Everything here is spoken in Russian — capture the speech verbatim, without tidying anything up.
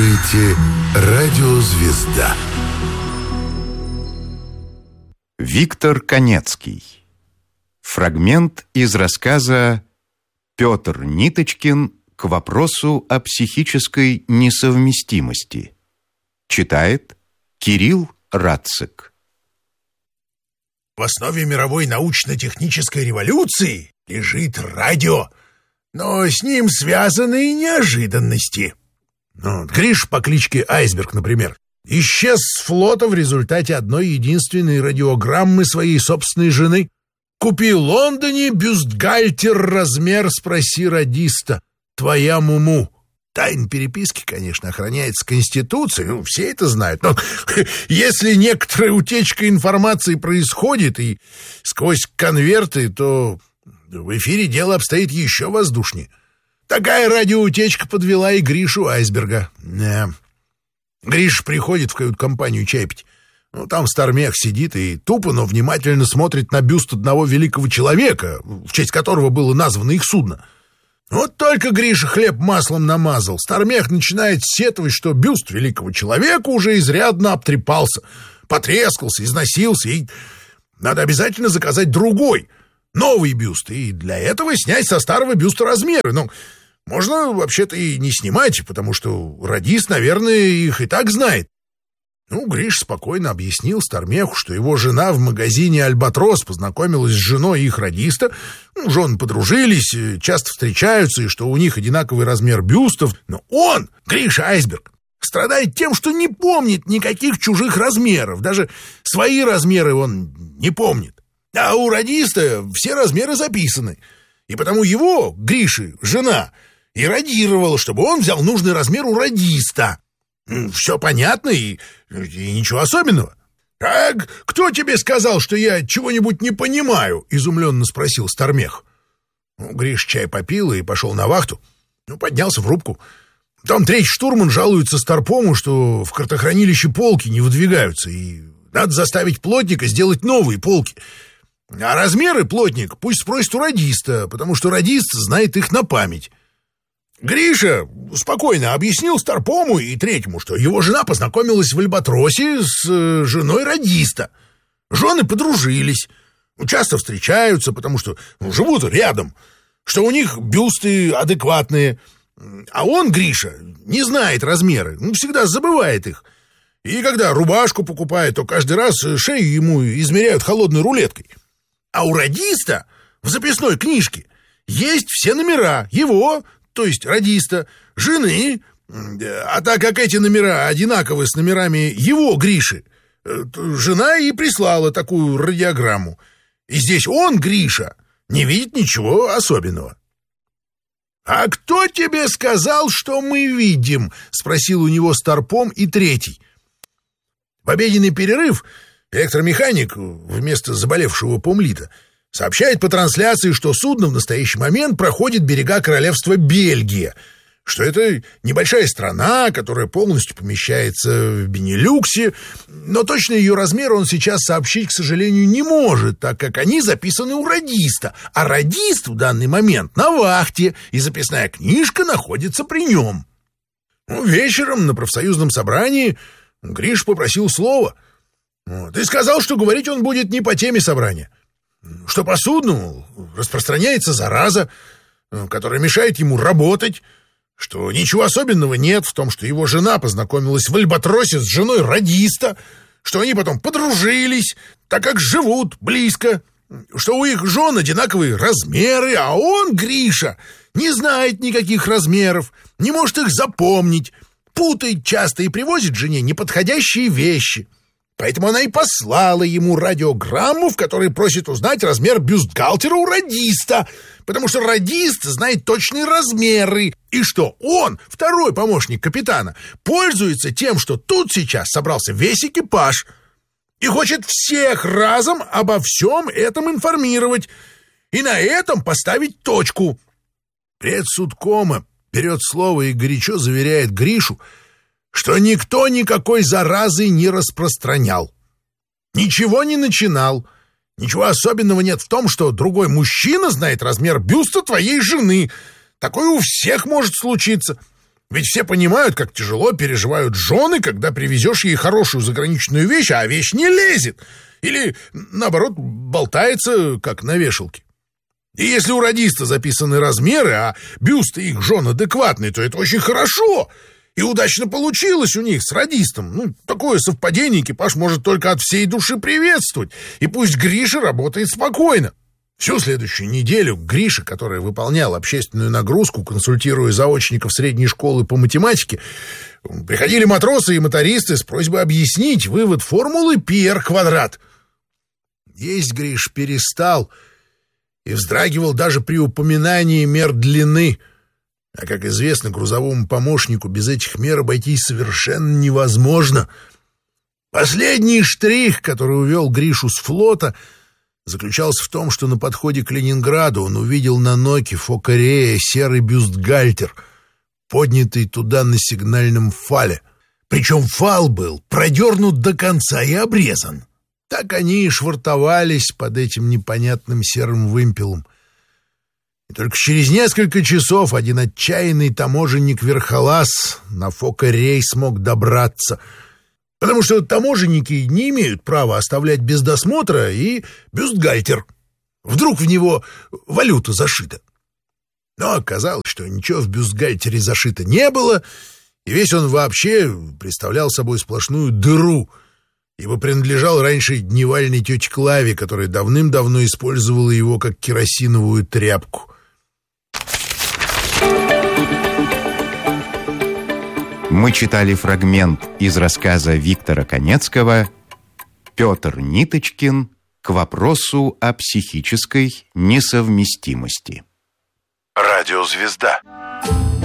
слушаете «Радио Звезда». Виктор Канецкий. Фрагмент из рассказа «Петр Ниточкин к вопросу о психической несовместимости». Читает Кирилл Рацик. В основе мировой научно-технической революции лежит радио, но с ним связаны и неожиданности. Ну, Гриш по кличке Айсберг, например, исчез с флота в результате одной единственной радиограммы своей собственной жены. «Купи в Лондоне бюстгальтер, размер, спроси радиста, твоя муму». Тайна переписки, конечно, охраняется Конституцией, ну, все это знают, но если некоторая утечка информации происходит и сквозь конверты, то в эфире дело обстоит еще воздушнее. Такая радиоутечка подвела и Гришу Айсберга. Да. Гриш приходит в кают-компанию чай пить. Ну, там Стармех сидит и тупо, но внимательно смотрит на бюст одного великого человека, в честь которого было названо их судно. Вот только Гриша хлеб маслом намазал. Стармех начинает сетовать, что бюст великого человека уже изрядно обтрепался, потрескался, износился, и надо обязательно заказать другой, новый бюст, и для этого снять со старого бюста размеры. Ну, можно вообще-то и не снимать, потому что радист, наверное, их и так знает. Ну, Гриш спокойно объяснил Стармеху, что его жена в магазине «Альбатрос» познакомилась с женой их радиста. Ну, жены подружились, часто встречаются, и что у них одинаковый размер бюстов. Но он, Гриша Айсберг, страдает тем, что не помнит никаких чужих размеров. Даже свои размеры он не помнит. А у радиста все размеры записаны. И потому его, Гриши, жена, иррадировала, чтобы он взял нужный размер у радиста. Все понятно и, и ничего особенного. «А кто тебе сказал, что я чего-нибудь не понимаю?» — изумленно спросил Стармех. Ну, Гриш чай попил и пошел на вахту. Ну, поднялся в рубку. Там третий штурман жалуется Старпому, что в картохранилище полки не выдвигаются, и надо заставить плотника сделать новые полки. А размеры плотник пусть спросит у радиста, потому что радист знает их на память. Гриша спокойно объяснил Старпому и третьему, что его жена познакомилась в Альбатросе с э, женой радиста. Жены подружились, часто встречаются, потому что ну, живут рядом, что у них бюсты адекватные. А он, Гриша, не знает размеры, ну, всегда забывает их. И когда рубашку покупает, то каждый раз шею ему измеряют холодной рулеткой. А у радиста в записной книжке есть все номера его, то есть радиста, жены, а так как эти номера одинаковы с номерами его, Гриши, жена и прислала такую радиограмму. И здесь он, Гриша, не видит ничего особенного. «А кто тебе сказал, что мы видим?» — спросил у него Старпом и третий. В обеденный перерыв электромеханик вместо заболевшего помлита сообщает по трансляции, что судно в настоящий момент проходит берега королевства Бельгия, что это небольшая страна, которая полностью помещается в Бенилюксе, но точно ее размер он сейчас сообщить, к сожалению, не может, так как они записаны у радиста, а радист в данный момент на вахте, и записная книжка находится при нем. Ну, вечером на профсоюзном собрании Гриш попросил слова. Вот, и сказал, что говорить он будет не по теме собрания, что по судну распространяется зараза, которая мешает ему работать, что ничего особенного нет в том, что его жена познакомилась в Альбатросе с женой радиста, что они потом подружились, так как живут близко, что у их жен одинаковые размеры, а он, Гриша, не знает никаких размеров, не может их запомнить, путает часто и привозит жене неподходящие вещи. Поэтому она и послала ему радиограмму, в которой просит узнать размер бюстгальтера у радиста, потому что радист знает точные размеры, и что он, второй помощник капитана, пользуется тем, что тут сейчас собрался весь экипаж и хочет всех разом обо всем этом информировать и на этом поставить точку. Предсудкома берет слово и горячо заверяет Гришу, что никто никакой заразы не распространял, ничего не начинал, ничего особенного нет в том, что другой мужчина знает размер бюста твоей жены. Такое у всех может случиться. Ведь все понимают, как тяжело переживают жены, когда привезешь ей хорошую заграничную вещь, а вещь не лезет. Или, наоборот, болтается, как на вешалке. И если у радиста записаны размеры, а бюсты их жен адекватные, то это очень хорошо. И удачно получилось у них с радистом. Ну, такое совпадение экипаж может только от всей души приветствовать. И пусть Гриша работает спокойно. Всю следующую неделю Гриша, который выполнял общественную нагрузку, консультируя заочников средней школы по математике, приходили матросы и мотористы с просьбой объяснить вывод формулы πr квадрат. Есть Гриш перестал и вздрагивал даже при упоминании мер длины. А, как известно, грузовому помощнику без этих мер обойтись совершенно невозможно. Последний штрих, который увел Гришу с флота, заключался в том, что на подходе к Ленинграду он увидел на ноке Фока-Рея серый бюстгальтер, поднятый туда на сигнальном фале. Причем фал был продернут до конца и обрезан. Так они и швартовались под этим непонятным серым вымпелом. И только через несколько часов один отчаянный таможенник-верхолаз на Фока-Рей смог добраться, потому что таможенники не имеют права оставлять без досмотра и бюстгальтер. Вдруг в него валюта зашита. Но оказалось, что ничего в бюстгальтере зашито не было, и весь он вообще представлял собой сплошную дыру, ибо принадлежал раньше дневальной тете Клаве, которая давным-давно использовала его как керосиновую тряпку. Мы читали фрагмент из рассказа Виктора Канецкого «Петр Ниточкин к вопросу о психической несовместимости». Радиозвезда.